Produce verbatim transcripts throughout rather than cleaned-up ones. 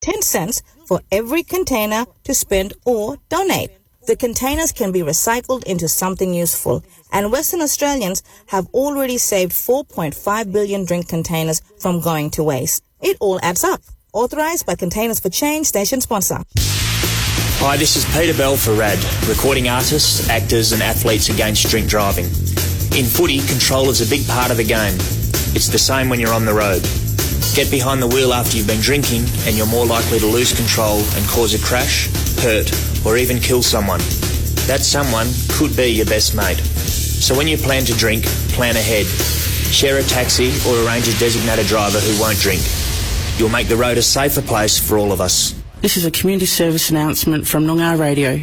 ten cents for every container to spend or donate. The containers can be recycled into something useful, and Western Australians have already saved four point five billion drink containers from going to waste. It all adds up. Authorised by Containers for Change station sponsor. Hi, this is Peter Bell for R A D, recording artists, actors and athletes against drink driving. In footy, control is a big part of the game. It's the same when you're on the road. Get behind the wheel after you've been drinking and you're more likely to lose control and cause a crash, hurt or even kill someone. That someone could be your best mate. So when you plan to drink, plan ahead. Share a taxi or arrange a designated driver who won't drink. You'll make the road a safer place for all of us. This is a community service announcement from Noongar Radio.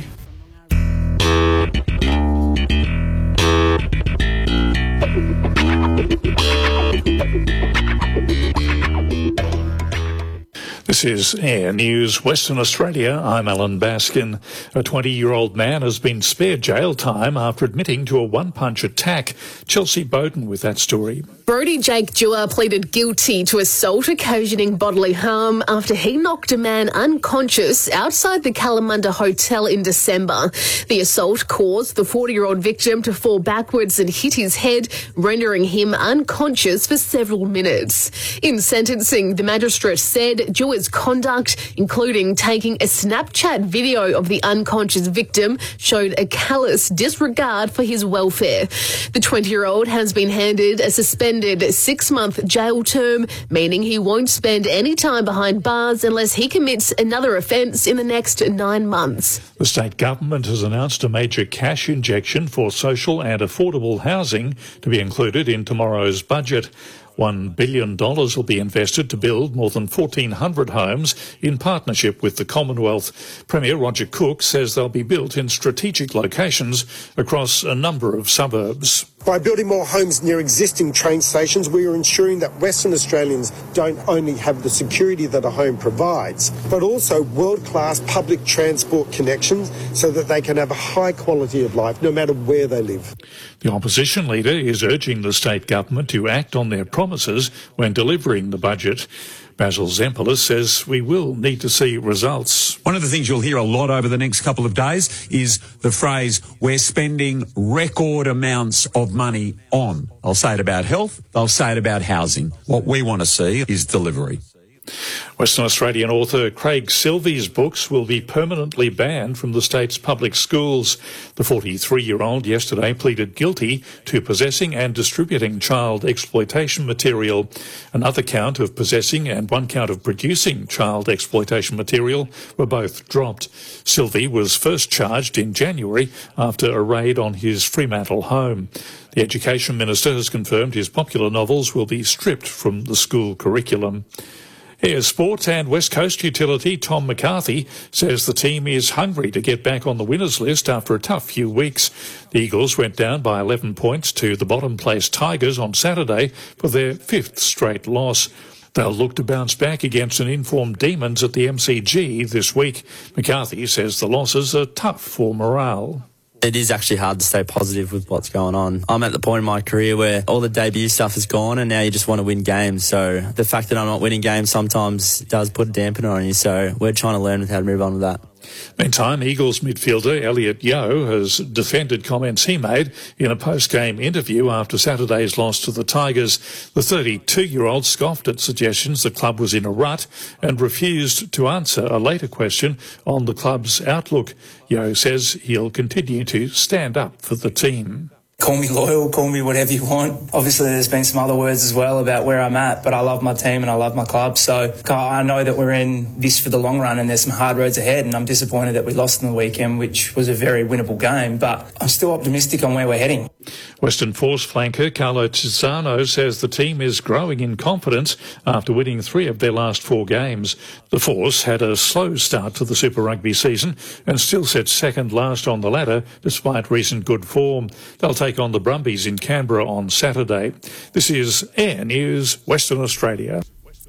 This is Air News Western Australia. I'm Alan Baskin. A twenty-year-old man has been spared jail time after admitting to a one-punch attack. Chelsea Bowden with that story. Brodie Jake Dewar pleaded guilty to assault occasioning bodily harm after he knocked a man unconscious outside the Kalamunda Hotel in December. The assault caused the forty-year-old victim to fall backwards and hit his head, rendering him unconscious for several minutes. In sentencing, the magistrate said Dewar's conduct, including taking a Snapchat video of the unconscious victim, showed a callous disregard for his welfare. The twenty-year-old has been handed a suspended six-month jail term, meaning he won't spend any time behind bars unless he commits another offence in the next nine months. The state government has announced a major cash injection for social and affordable housing to be included in tomorrow's budget. One billion dollars will be invested to build more than fourteen hundred homes in partnership with the Commonwealth. Premier Roger Cook says they'll be built in strategic locations across a number of suburbs. By building more homes near existing train stations, we are ensuring that Western Australians don't only have the security that a home provides, but also world-class public transport connections so that they can have a high quality of life no matter where they live. The opposition leader is urging the state government to act on their promises when delivering the budget. Basil Zempilas says we will need to see results. One of the things you'll hear a lot over the next couple of days is the phrase, we're spending record amounts of money on. They'll say it about health, they'll say it about housing. What we want to see is delivery. Western Australian author Craig Silvey's books will be permanently banned from the state's public schools. The forty-three-year-old yesterday pleaded guilty to possessing and distributing child exploitation material. Another count of possessing and one count of producing child exploitation material were both dropped. Silvey was first charged in January after a raid on his Fremantle home. The Education Minister has confirmed his popular novels will be stripped from the school curriculum. Air Sport and West Coast utility Tom McCarthy says the team is hungry to get back on the winners list after a tough few weeks. The Eagles went down by eleven points to the bottom-placed Tigers on Saturday for their fifth straight loss. They'll look to bounce back against an informed Demons at the M C G this week. McCarthy says the losses are tough for morale. It is actually hard to stay positive with what's going on. I'm at the point in my career where all the debut stuff is gone and now you just want to win games. So the fact that I'm not winning games sometimes does put a dampener on you. So we're trying to learn how to move on with that. Meantime, Eagles midfielder Elliot Yeo has defended comments he made in a post-game interview after Saturday's loss to the Tigers. The thirty-two-year-old scoffed at suggestions the club was in a rut and refused to answer a later question on the club's outlook. Yeo says he'll continue to stand up for the team. Call me loyal, call me whatever you want. Obviously, there's been some other words as well about where I'm at, but I love my team and I love my club. So I know that we're in this for the long run and there's some hard roads ahead, and I'm disappointed that we lost in the weekend, which was a very winnable game, but I'm still optimistic on where we're heading. Western Force flanker Carlo Cesano says the team is growing in confidence after winning three of their last four games. The Force had a slow start to the Super Rugby season and still sits second last on the ladder despite recent good form. They'll take on the Brumbies in Canberra on Saturday. This is Air News, Western Australia.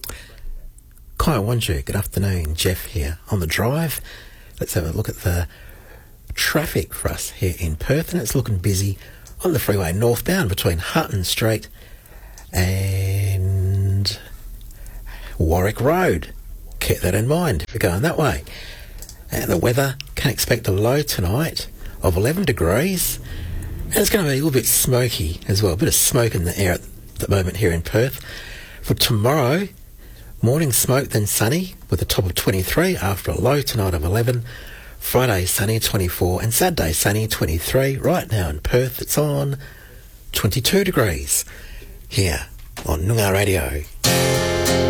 Kyle Wanju, good afternoon. Jeff here on the drive. Let's have a look at the traffic for us here in Perth, and it's looking busy on the freeway northbound between Hutton Street and Warwick Road. keep that in mind if you're going that way. And the weather, can expect a low tonight of eleven degrees. And it's going to be a little bit smoky as well. A bit of smoke in the air at the moment here in Perth. For tomorrow, morning smoke, then sunny with a top of twenty-three after a low tonight of eleven. Friday sunny, twenty-four, and Saturday sunny, twenty-three. Right now in Perth, it's on twenty-two degrees here on Noongar Radio.